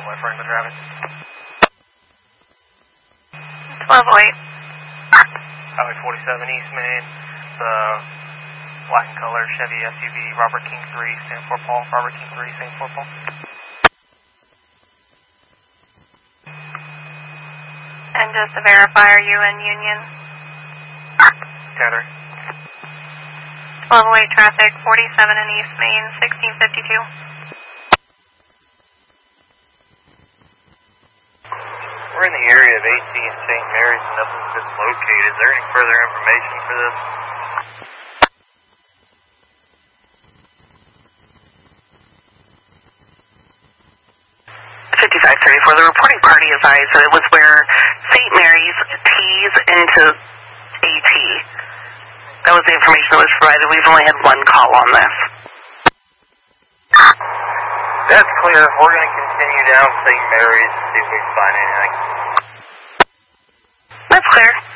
left lane of traffic. 1208. Highway 47 East Main, the black and color Chevy SUV, Robert King 3, St. Fort Paul. Robert King 3, St. Fort Paul. And just to verify, are you in Union? Tether. 1208 traffic, 47 in East Main, 1652. We're in the area of 18 St. Mary's and nothing's been located. Is there any further information for this? 5534, the reporting party advised that it was where St. Mary's tees into AT. That was the information that was provided. We've only had one call on this. That's clear. We're going to continue down St. Mary's and see if we can find anything. That's clear.